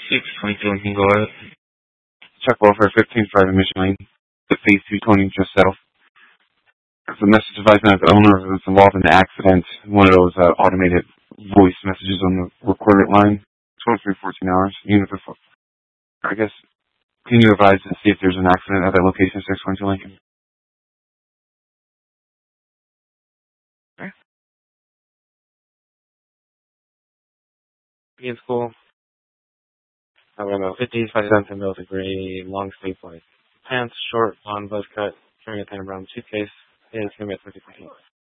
622 Lincoln, go ahead. Check welfare 15 Friday Mission Lane. The phase 220 just south. There's a message advising that the owner was involved in the accident. One of those automated voice messages on the recorded line. 2314 hours. Unit before. I guess, can you advise and see if there's an accident at that location, 622 Lincoln? Okay. In school. I don't know, 50s, 5 cents in Milton Gray, long sleeve white pants, short, blonde, buzz cut, carrying a tan brown suitcase, and it's going to be at 3014.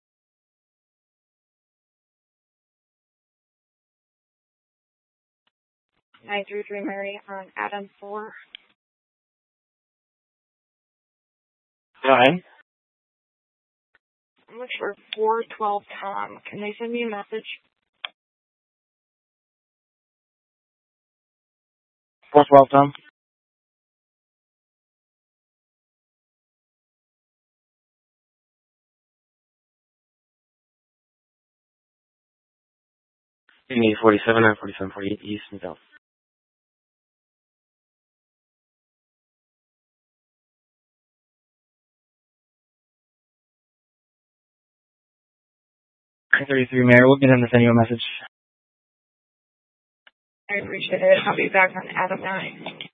933 Mary on Adam 4. Hi. I'm looking for 412 Tom. Can they send me a message? 412, Tom? You need 47 and 4748 East and South. Thirty-three, Mary. We'll get him to send you a message. I appreciate it. I'll be back on Adam 9.